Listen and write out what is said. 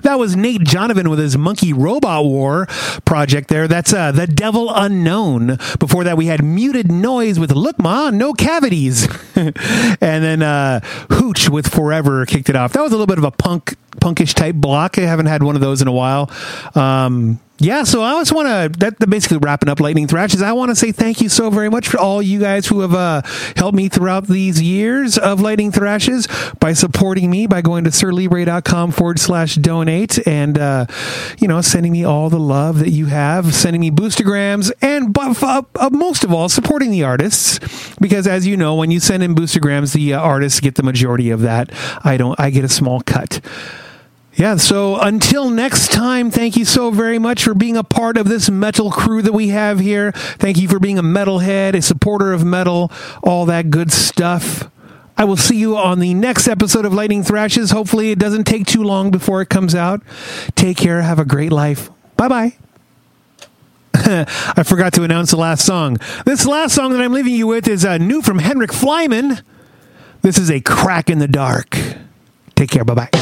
That was Nate Jonovan with his Monkey Robot War project there. That's The Devil Unknown. Before that, we had Muted Noise with Look Ma, No Cavities. And then Hooch with Forever kicked it off. That was a little bit of a punkish type block. I haven't had one of those in a while. Yeah, so I just want to, that basically wrapping up Lightning Thrashes. I want to say thank you so very much for all you guys who have helped me throughout these years of Lightning Thrashes by supporting me by going to sirlibre.com/donate and, sending me all the love that you have, sending me boostergrams, and most of all, supporting the artists. Because as you know, when you send in boostergrams, the artists get the majority of that. I get a small cut. Yeah, so until next time, thank you so very much for being a part of this metal crew that we have here. Thank you for being a metalhead, a supporter of metal, all that good stuff. I will see you on the next episode of Lightning Thrashes. Hopefully it doesn't take too long before it comes out. Take care. Have a great life. Bye-bye. I forgot to announce the last song. This last song that I'm leaving you with is new from Henrik Flyman. This is A Crack in the Dark. Take care. Bye-bye.